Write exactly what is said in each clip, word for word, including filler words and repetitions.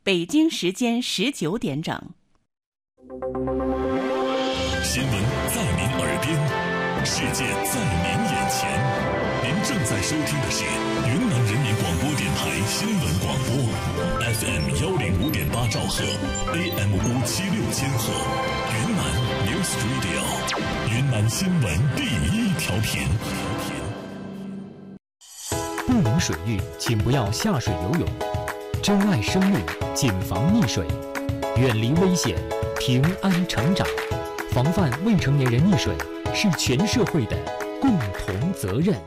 北京时间十九点整。 新闻在您耳边，世界在您眼前。您正在收听的是云南人民广播电台新闻广播 ，F M 幺零五点八兆赫 ，A M 五七六千赫，云南 News Radio， 云南新闻第一调频。 不明水域，请不要下水游泳。珍爱生命，谨防溺水，远离危险，平安成长。防范未成年人溺水是全社会的共同责任。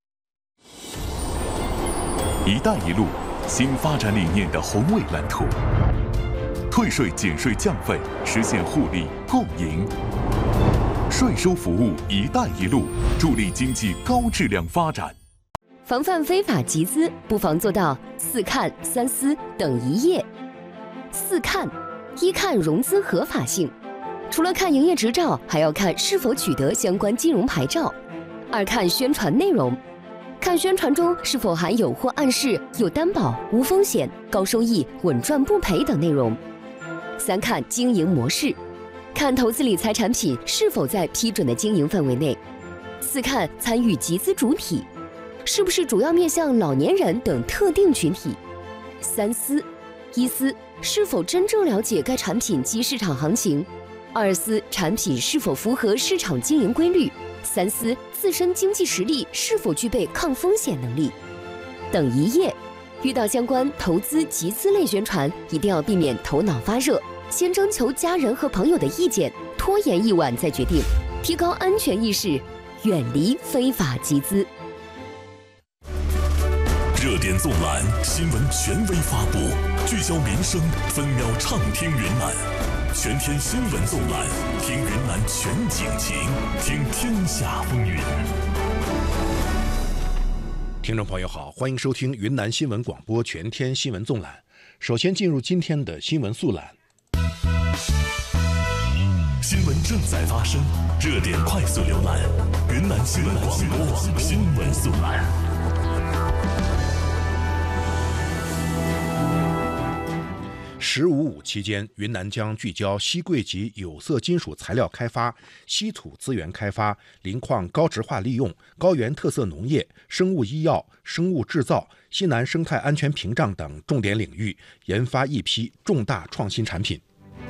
一带一路新发展理念的宏伟蓝图，退税减税降费，实现互利共赢。税收服务一带一路，助力经济高质量发展。 防范非法集资，不妨做到四看三思等一业。四看：一看融资合法性，除了看营业执照，还要看是否取得相关金融牌照。二看宣传内容，看宣传中是否含有或暗示有担保、无风险、高收益、稳赚不赔等内容。三看经营模式，看投资理财产品是否在批准的经营范围内。四看参与集资主体，是不是主要面向老年人等特定群体。三思：一思是否真正了解该产品及市场行情，二思产品是否符合市场经营规律，三思自身经济实力是否具备抗风险能力。等一业：遇到相关投资集资类宣传，一定要避免头脑发热，先征求家人和朋友的意见，拖延一晚再决定，提高安全意识，远离非法集资。 热点纵览，新闻权威发布，聚焦民生，分秒畅听云南。全天新闻纵览，听云南全景情，听天下风云。 听众朋友好，欢迎收听云南新闻广播全天新闻纵览。首先进入今天的新闻速览。 新闻正在发生，热点快速浏览，云南新闻广播新闻速览。 十五五期间，云南将聚焦稀贵级有色金属材料开发、稀土资源开发、磷矿高值化利用、高原特色农业、生物医药、生物制造、西南生态安全屏障等重点领域，研发一批重大创新产品。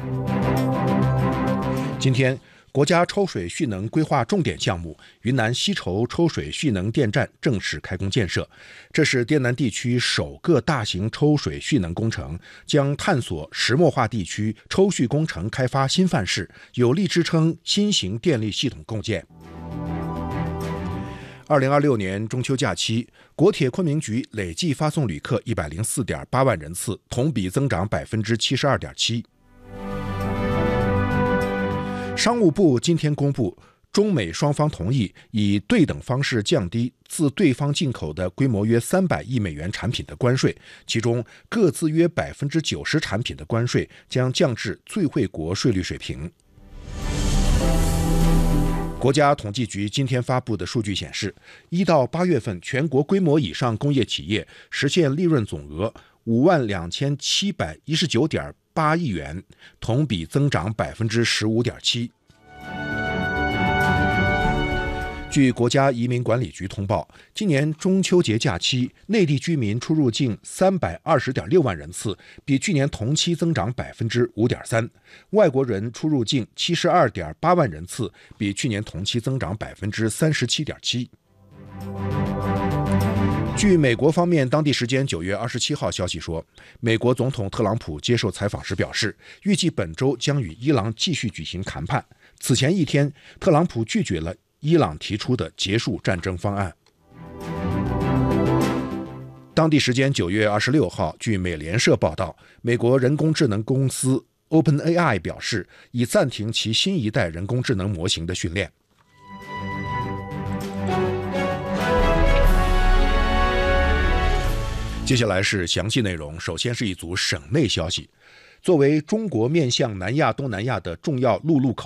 今天，国家抽水蓄能规划重点项目云南西筹抽水蓄能电站正式开工建设。这是滇南地区首个大型抽水蓄能工程，将探索石墨化地区抽蓄工程开发新范式，有力支撑新型电力系统构建。二零二六年中秋假期，国铁昆明局累计发送旅客一百零四点八万人次，同比增长百分之七十二点七。商务部今天公布，中美双方同意以对等方式降低自对方进口的规模约三百亿美元产品的关税，其中各自约百分之九十产品的关税将降至最惠国税率水平。国家统计局今天发布的数据显示，一到八月份全国规模以上工业企业实现利润总额五万两千七百一十九点八亿元，同比增长百分之十五点七。据国家移民管理局通报，今年中秋节假期，内地居民出入境三百二十点六万人次，比去年同期增长百分之五点三；外国人出入境七十二点八万人次，比去年同期增长百分之三十七点七。据美国方面当地时间九月二十七号消息说，美国总统特朗普接受采访时表示，预计本周将与伊朗继续举行谈判。此前一天，特朗普拒绝了伊朗提出的结束战争方案。当地时间九月二十六号，据美联社报道，美国人工智能公司 OpenAI 表示，已暂停其新一代人工智能模型的训练。接下来是详细内容，首先是一组省内消息。作为中国面向南亚、东南亚的重要陆路口岸，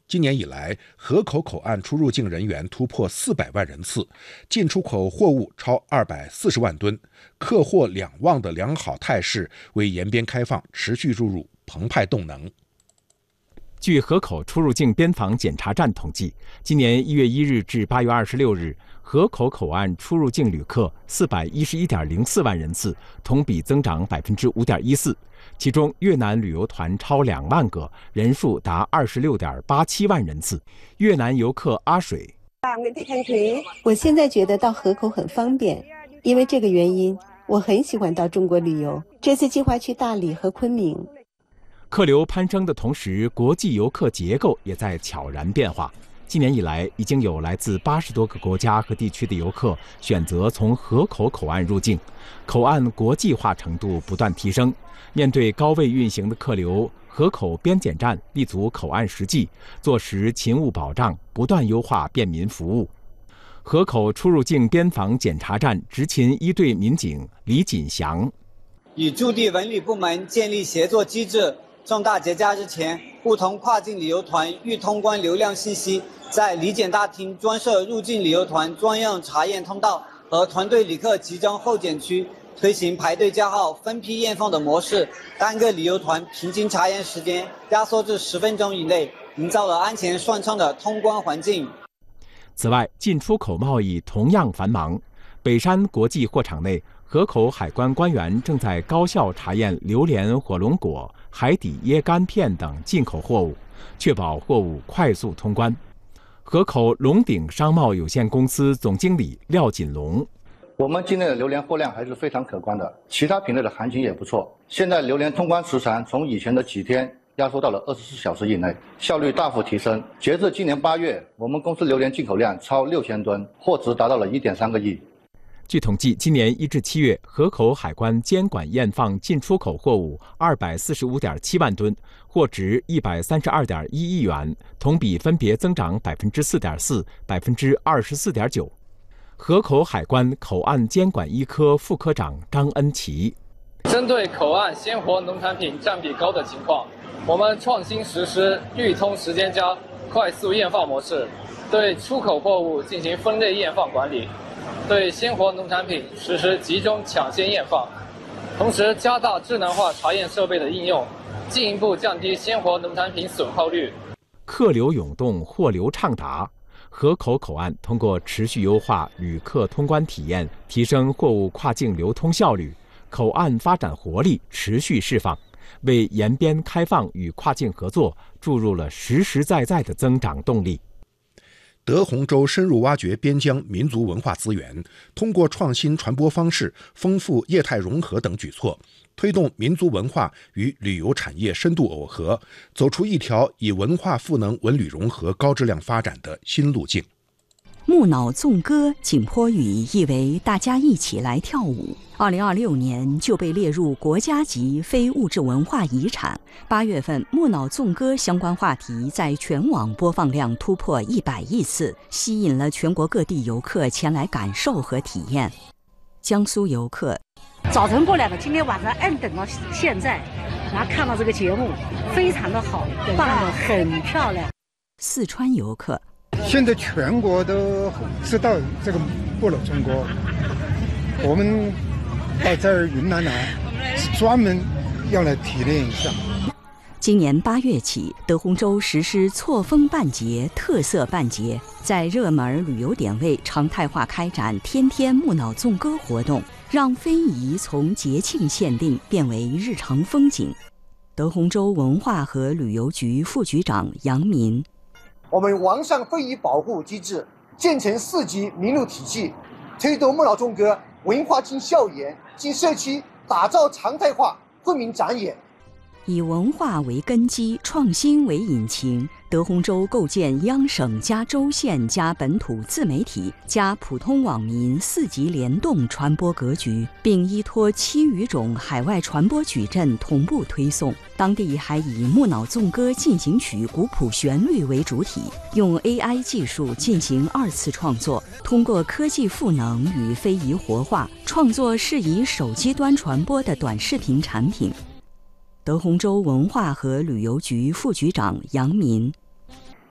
今年以来，河口口岸出入境人员突破四百万人次，进出口货物超二百四十万吨，客货两旺的良好态势为沿边开放持续注入澎湃动能。 据河口出入境边防检查站统计，今年一月一日至八月二十六日，河口口岸出入境旅客四百一十一点零四万人次，同比增长百分之五点一四。其中，越南旅游团超两万个，人数达二十六点八七万人次。越南游客阿水， 我现在觉得到河口很方便，因为这个原因，我很喜欢到中国旅游。这次计划去大理和昆明。 客流攀升的同时，国际游客结构也在悄然变化。今年以来，已经有来自八十多个国家和地区的游客选择从河口口岸入境，口岸国际化程度不断提升。面对高位运行的客流，河口边检站立足口岸实际，做实勤务保障，不断优化便民服务。河口出入境边防检查站执勤一队民警李锦祥， 与驻地文旅部门建立协作机制。重大节假日前，不同跨境旅游团遇通关流量信息，在理检大厅专设入境旅游团专用查验通道和团队旅客集中候检区，推行排队加号、分批验放的模式，单个旅游团平均查验时间压缩至十分钟以内，营造了安全顺畅的通关环境。 此外，进出口贸易同样繁忙。北山国际货场内，河口海关官员正在高效查验榴莲、火龙果、海底椰干片等进口货物，确保货物快速通关。河口龙鼎商贸有限公司总经理廖锦龙， 我们今年的榴莲货量还是非常可观的，其他品类的行情也不错。现在榴莲通关时长从以前的几天压缩到了二十四小时以内，效率大幅提升。截至今年八月，我们公司榴莲进口量超六千吨，货值达到了一点三个亿。 据统计，今年一至七月，河口海关监管验放进出口货物二百四十五点七万吨，货值一百三十二点一亿元，同比分别增长百分之四点四、百分之二十四点九。河口海关口岸监管一科副科长张恩奇， 针对口岸鲜活农产品占比高的情况，我们创新实施预通时间加快速验放模式，对出口货物进行分类验放管理。对鲜活农产品实施集中抢先验放，同时加大智能化查验设备的应用，进一步降低鲜活农产品损耗率。 客流涌动，货流畅达。河口口岸通过持续优化旅客通关体验，提升货物跨境流通效率，口岸发展活力持续释放，为沿边开放与跨境合作注入了实实在在的增长动力。 德宏州深入挖掘边疆民族文化资源，通过创新传播方式、丰富业态融合等举措，推动民族文化与旅游产业深度耦合，走出一条以文化赋能文旅融合高质量发展的新路径。 木脑纵歌景颇语意为大家一起来跳舞。二零二六年就被列入国家级非物质文化遗产。八月份，木脑纵歌相关话题在全网播放量突破一百亿次，吸引了全国各地游客前来感受和体验。江苏游客早晨过来的，今天晚上按等到现在，然后看到这个节目，非常的好，放得很漂亮。 四川游客。 现在全国都知道这个木脑纵歌，我们到这儿云南来是专门要来提炼一下。 今年八月起，德宏州实施错峰办节、特色办节，在热门旅游点位常态化开展天天木脑纵歌活动，让非遗从节庆限定变为日常风景。德宏州文化和旅游局副局长杨民。 我们完善非遗保护机制，建成四级名录体系，推动木脑纵歌文化进校园、进社区，打造常态化惠民展演。 以文化为根基，创新为引擎，德宏州构建央省加州县加本土自媒体加普通网民四级联动传播格局，并依托七余种海外传播矩阵同步推送。当地还以木脑纵歌进行曲古朴旋律为主体，用 A I 技术进行二次创作，通过科技赋能与非遗活化，创作适宜手机端传播的短视频产品。德宏州文化和旅游局副局长杨民。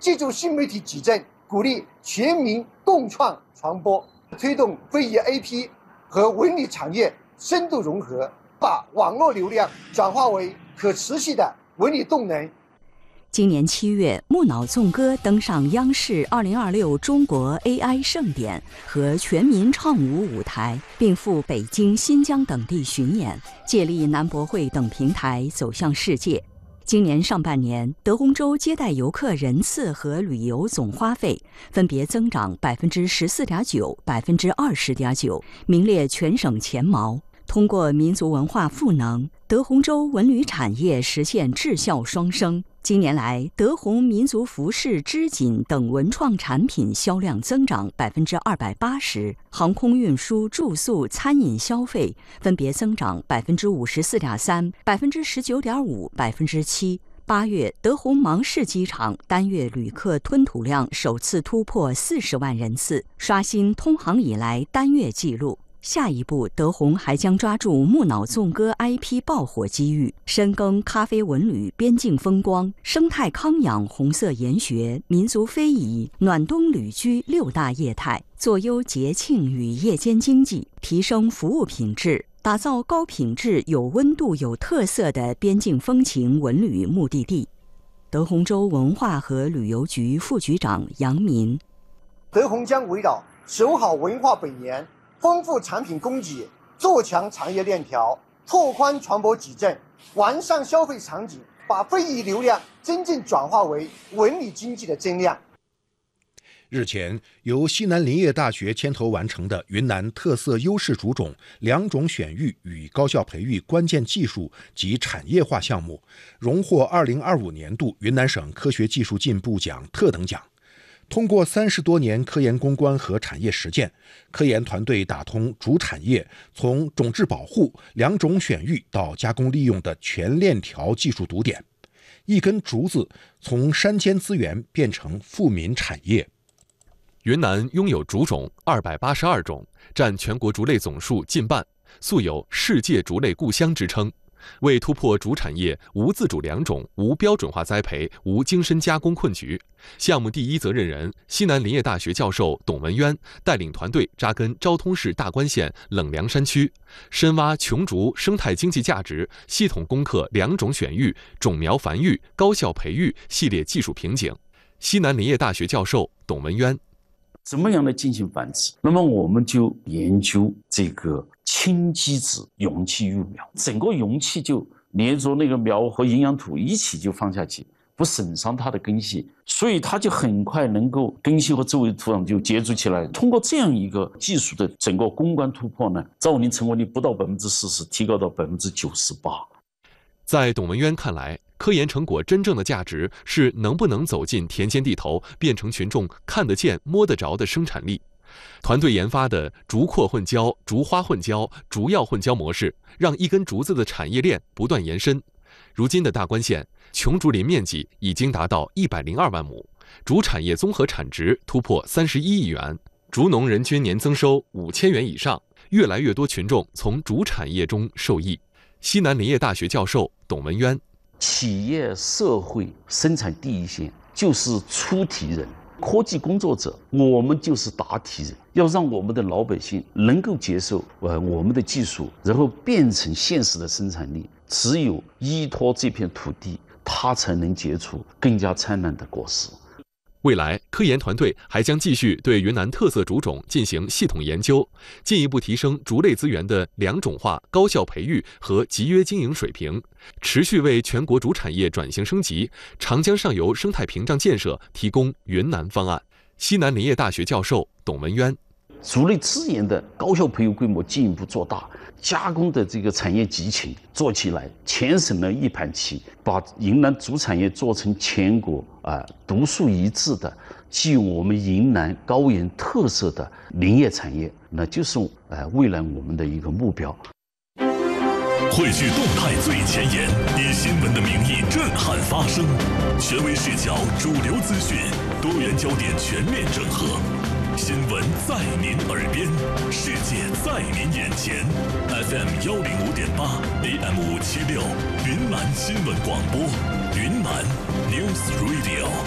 借助新媒体矩阵，鼓励全民共创传播，推动非遗 A P 和文旅产业深度融合，把网络流量转化为可持续的文旅动能。 今年七月，木脑纵歌登上央视二零二六中国 A I 盛典和全民唱舞舞台，并赴北京、新疆等地巡演，借力南博会等平台走向世界。今年上半年，德宏州接待游客人次和旅游总花费分别增长百分之十四点九、百分之二十点九，名列全省前茅。通过民族文化赋能，德宏州文旅产业实现质效双升。今年来，德宏民族服饰、织锦等文创产品销量增长百分之二百八十，航空运输、住宿、餐饮消费分别增长百分之五十四点三、百分之十九点五、百分之七。八月，德宏芒市机场单月旅客吞吐量首次突破四十万人次，刷新通航以来单月纪录。下一步，德宏还将抓住木脑纵歌 I P 爆火机遇，深耕咖啡文旅、边境风光、生态康养、红色研学、民族非遗、暖冬旅居六大业态，做优节庆与夜间经济，提升服务品质，打造高品质、有温度、有特色的边境风情文旅目的地。德宏州文化和旅游局副局长杨民： 德宏将围绕守好文化本源，丰富产品供给，做强产业链条，拓宽传播矩阵，完善消费场景，把非遗流量真正转化为文旅经济的增量。 日前，由西南林业大学牵头完成的云南特色优势主种两种选育与高校培育关键技术及产业化项目，荣获二零二五年度云南省科学技术进步奖特等奖。通过三十多年科研攻关和产业实践，科研团队打通主产业从种质保护、两种选育到加工利用的全链条技术堵点，一根竹子从山间资源变成富民产业。 云南拥有竹种二百八十二种，占全国竹类总数近半，素有世界竹类故乡之称。为突破竹产业无自主良种、无标准化栽培、无精深加工困局，项目第一责任人西南林业大学教授董文渊带领团队扎根昭通市大关县冷凉山区，深挖琼竹生态经济价值，系统攻克两种选育、种苗繁育、高校培育系列技术瓶颈。西南林业大学教授董文渊： 怎么样来进行繁殖？那么我们就研究这个轻基质容器育苗，整个容器就连着那个苗和营养土一起就放下去，不损伤它的根系，所以它就很快能够根系和周围土壤就接触起来。通过这样一个技术的整个攻关突破呢，造林成功率不到百分之四十，提高到百分之九十八。 在董文渊看来，科研成果真正的价值是能不能走进田间地头，变成群众看得见、摸得着的生产力。团队研发的竹阔混交、竹花混交、竹药混交模式，让一根竹子的产业链不断延伸。如今的大关县琼竹林面积已经达到一百零二万亩，竹产业综合产值突破三十一亿元，竹农人均年增收五千元以上，越来越多群众从竹产业中受益。西南林业大学教授董文渊： 企业社会生产第一线就是出题人，科技工作者我们就是答题人，要让我们的老百姓能够接受呃我们的技术，然后变成现实的生产力。只有依托这片土地，它才能结出更加灿烂的果实。 未来，科研团队还将继续对云南特色竹种进行系统研究，进一步提升竹类资源的两种化、高效培育和集约经营水平，持续为全国竹产业转型升级、长江上游生态屏障建设提供云南方案。西南林业大学教授董文渊： 竹类资源的高效培育规模进一步做大，加工的这个产业集群做起来，全省的一盘棋，把云南竹产业做成全国啊、呃、独树一帜的具有我们云南高原特色的林业产业，那就是呃未来我们的一个目标。 汇聚动态最前沿，以新闻的名义震撼发声，权威视角、主流资讯、多元焦点全面整合。新闻在您耳边，世界在您眼前。F M 幺零五点八 ，A M 五七六，云南新闻广播，云南 News Radio。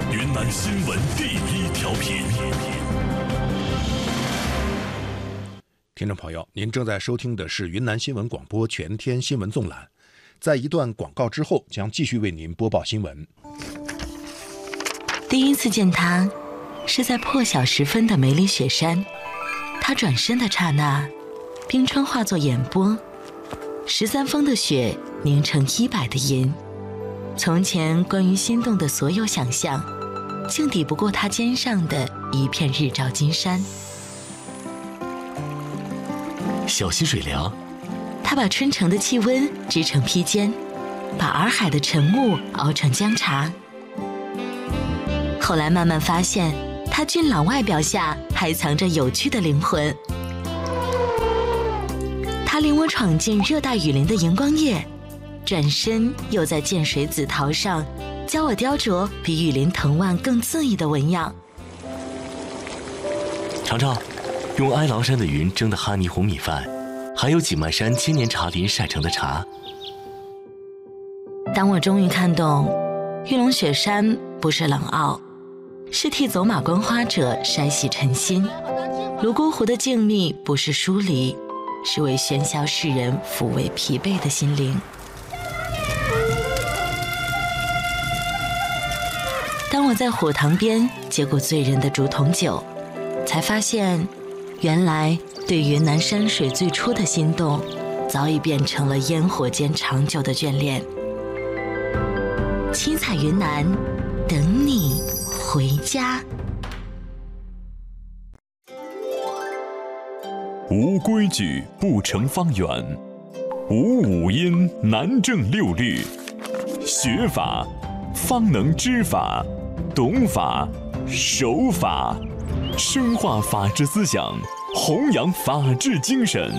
云南新闻第一调频。 听众朋友，您正在收听的是云南新闻广播全天新闻纵览。在一段广告之后，将继续为您播报新闻。 第一次见他，是在破晓时分的梅里雪山。他转身的刹那，冰川化作眼波，十三峰的雪凝成一百的银。从前关于心动的所有想象，竟抵不过他肩上的一片日照金山。 小溪水凉， 他把春城的气温织成披肩，把洱海的晨雾熬成姜茶。后来慢慢发现，他俊朗外表下还藏着有趣的灵魂。他领我闯进热带雨林的荧光夜，转身又在涧水紫桃上教我雕琢比雨林藤蔓更恣意的纹样。 尝尝用哀牢山的云蒸的哈尼红米饭，还有景迈山千年茶林晒成的茶。 当我终于看懂，玉龙雪山不是冷傲，是替走马观花者筛洗尘心；泸沽湖的静谧不是疏离，是为喧嚣世人抚慰疲惫的心灵。当我在火塘边接过醉人的竹筒酒，才发现原来对云南山水最初的心动，早已变成了烟火间长久的眷恋。七彩云南，等你回家。 无规矩不成方圆，无五音难正六律。学法方能知法，懂法守法，深化法治思想，弘扬法治精神。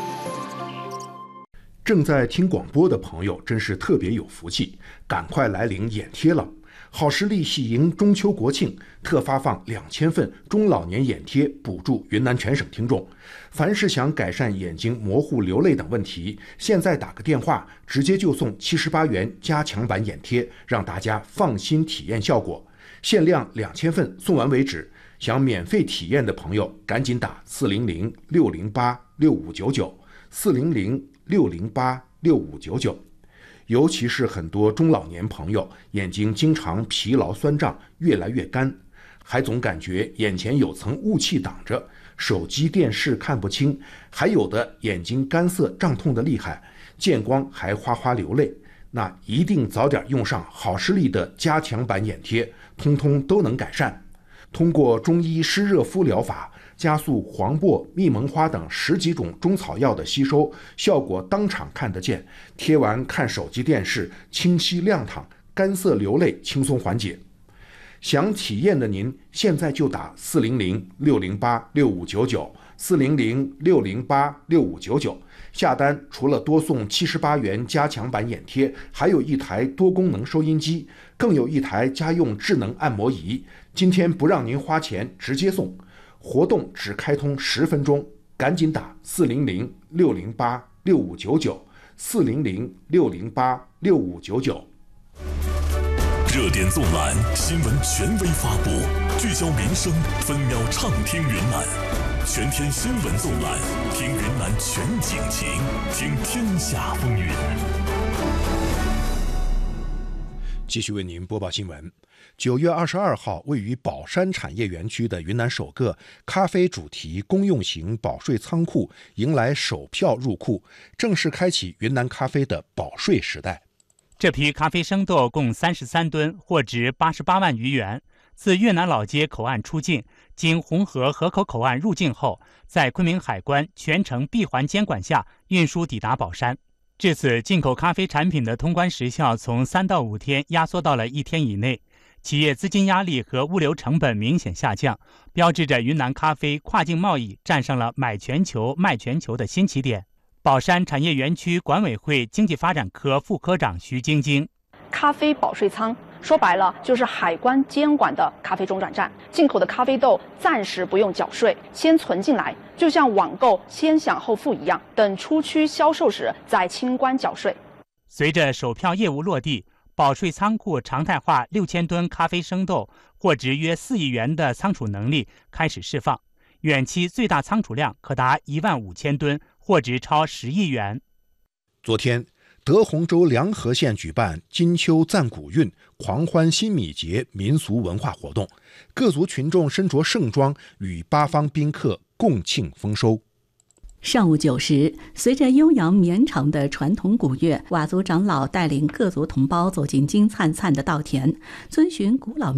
正在听广播的朋友真是特别有福气，赶快来领眼贴了！好视力喜迎中秋国庆，特发放两千份中老年眼贴，补助云南全省听众。凡是想改善眼睛模糊、流泪等问题，现在打个电话，直接就送七十八元加强版眼贴，让大家放心体验效果。限量两千份，送完为止。想免费体验的朋友，赶紧打四零零六零八六五九九，四零零六零八六五九九。尤其是很多中老年朋友，眼睛经常疲劳酸胀，越来越干，还总感觉眼前有层雾气挡着，手机电视看不清，还有的眼睛干涩胀痛的厉害，见光还哗哗流泪。那一定早点用上好视力的加强版眼贴，通通都能改善。通过中医湿热敷疗法，加速黄柏、蜜蒙花等十几种中草药的吸收，效果当场看得见。贴完看手机电视，清晰亮堂，干涩流泪轻松缓解。想体验的您，现在就打四零零六零八六五九九，四零零六零八六五九九。下单除了多送七十八元加强版眼贴，还有一台多功能收音机，更有一台家用智能按摩仪。今天不让您花钱，直接送。活动只开通十分钟，赶紧打四零零六零八六五九九，四零零六零八六五九九。 热点纵览，新闻权威发布，聚焦民生，分秒畅听云南。全天新闻纵览，听云南全景情，听天下风云。 继续为您播报新闻。九月二十二号，位于宝山产业园区的云南首个咖啡主题公用型保税仓库迎来首票入库，正式开启云南咖啡的保税时代。 这批咖啡生豆共三十三吨，货值八十八万余元。自越南老街口岸出境，经红河河口口岸入境后，在昆明海关全程闭环监管下运输抵达宝山。至此，进口咖啡产品的通关时效从三到五天压缩到了一天以内，企业资金压力和物流成本明显下降，标志着云南咖啡跨境贸易站上了买全球、卖全球的新起点。宝山产业园区管委会经济发展科副科长徐晶晶： 咖啡保税仓说白了就是海关监管的咖啡中转站，进口的咖啡豆暂时不用缴税，先存进来，就像网购先享后付一样，等出区销售时再清关缴税。 随着首票业务落地， 保税仓库常态化六千吨咖啡生豆，货值约四亿元的仓储能力开始释放，远期最大仓储量可达一万五千吨，货值超十亿元。 昨天，德宏州梁河县举办金秋赞古韵、狂欢新米节民俗文化活动，各族群众身着盛装，与八方宾客共庆丰收。 上午九时，随着悠扬绵长的传统古乐，佤族长老带领各族同胞走进金灿灿的稻田，遵循古老